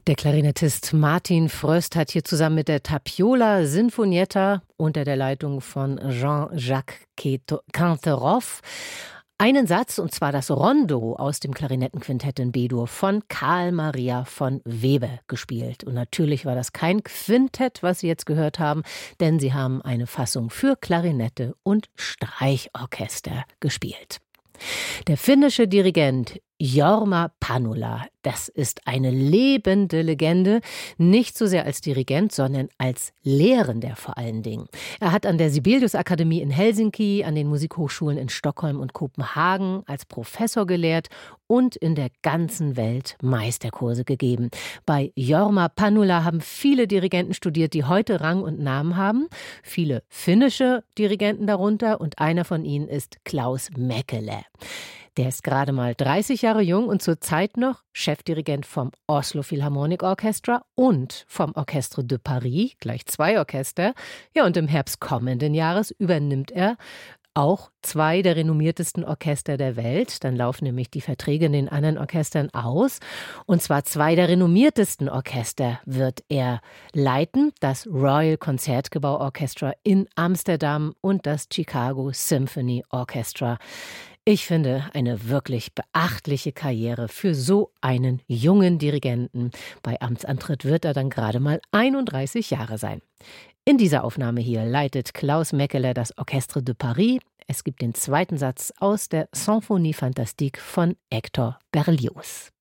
Der Klarinettist Martin Fröst hat hier zusammen mit der Tapiola Sinfonietta unter der Leitung von Jean-Jacques Kanterow einen Satz, und zwar das Rondo aus dem Klarinettenquintett in B-Dur von Karl Maria von Weber gespielt. Und natürlich war das kein Quintett, was Sie jetzt gehört haben, denn Sie haben eine Fassung für Klarinette und Streichorchester gespielt. Der finnische Dirigent Jorma Panula, das ist eine lebende Legende, nicht so sehr als Dirigent, sondern als Lehrender vor allen Dingen. Er hat an der Sibelius-Akademie in Helsinki, an den Musikhochschulen in Stockholm und Kopenhagen als Professor gelehrt und in der ganzen Welt Meisterkurse gegeben. Bei Jorma Panula haben viele Dirigenten studiert, die heute Rang und Namen haben. Viele finnische Dirigenten darunter, und einer von ihnen ist Klaus Mäkelä. Der ist gerade mal 30 Jahre jung und zurzeit noch Chefdirigent vom Oslo Philharmonic Orchestra und vom Orchestre de Paris, gleich 2 Orchester. Ja, und im Herbst kommenden Jahres übernimmt er auch 2 der renommiertesten Orchester der Welt. Dann laufen nämlich die Verträge in den anderen Orchestern aus. Und zwar 2 der renommiertesten Orchester wird er leiten. Das Royal Concertgebouw Orchestra in Amsterdam und das Chicago Symphony Orchestra. Ich finde, eine wirklich beachtliche Karriere für so einen jungen Dirigenten. Bei Amtsantritt wird er dann gerade mal 31 Jahre sein. In dieser Aufnahme hier leitet Klaus Mäkelä das Orchestre de Paris. Es gibt den 2. Satz aus der Symphonie Fantastique von Hector Berlioz.